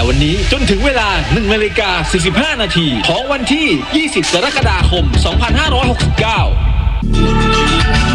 วันนี้จนถึงเวลา 1:45 นาทีของวันที่ 20 กรกฎาคม 2569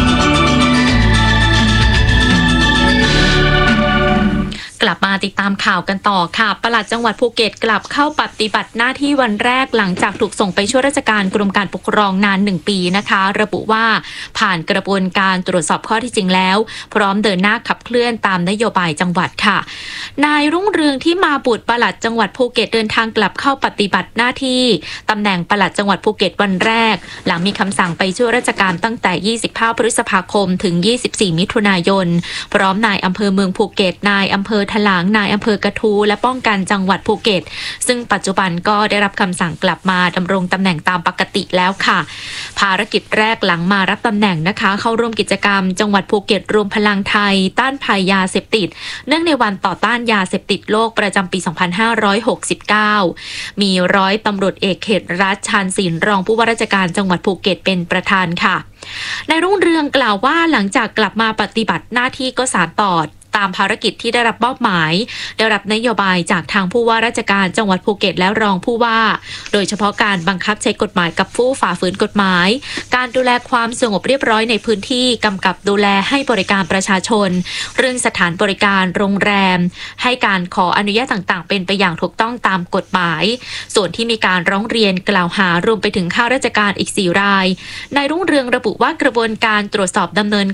กลับมาติดตามข่าวกันต่อค่ะปลัดจังหวัดภูเก็ตกลับเข้าปฏิบัติหน้าที่วันแรกหลังจากถูกส่งไปช่วยราชการกรมการปกครองนาน1 ปีนะคะระบุว่าผ่านกระบวนการตรวจสอบข้อที่จริงแล้วพร้อมเดินหน้าขับเคลื่อนตามนโยบายจังหวัดค่ะนายรุ่งเรืองที่มาบุตรปลัดจังหวัดภูเก็ตเดินทางกลับเข้าปฏิบัติหน้าที่ตำแหน่งปลัดจังหวัดภูเก็ตวันแรกหลังมีคำสั่งไปช่วยราชการตั้งแต่25 พฤษภาคมถึง24 มิถุนายนพร้อมนายอำเภอเมืองภูเก็ตนายอำเภอถลางนายอำเภอกระทู้และป้องกันจังหวัดภูเก็ตซึ่งปัจจุบันก็ได้รับคำสั่งกลับมาดำรงตำแหน่งตามปกติแล้วค่ะภารกิจแรกหลังมารับตำแหน่งนะคะเข้าร่วมกิจกรรมจังหวัดภูเก็ตรวมพลังไทยต้านภัยยาเสพติดเนื่องในวันต่อต้านยาเสพติดโลกประจำปี 2569 มีร้อยตำรวจเอกเขตรัฐชาญศิลป์รองผู้ว่าราชการจังหวัดภูเก็ตเป็นประธานค่ะนายรุ่งเรืองกล่าวว่าหลังจากกลับมาปฏิบัติหน้าที่ก็สานต่อตามภารกิจที่ได้รับมอบหมายได้รับนโยบายจากทางผู้ว่าราชการจังหวัดภูเก็ตและรองผู้ว่าโดยเฉพาะการบังคับใช้กฎหมายกับผู้ฝ่าฝืนกฎหมายการดูแลความสงบเรียบร้อยในพื้นที่กำกับดูแลให้บริการประชาชนเรื่องสถานบริการโรงแรมให้การขออนุญาตต่างๆเป็นไปอย่างถูกต้องตามกฎหมายส่วนที่มีการร้องเรียนกล่าวหารวมไปถึงข้าราชการอีก4 รายนายรุ่งเรืองระบุว่ากระบวนการตรวจสอบดำเนิน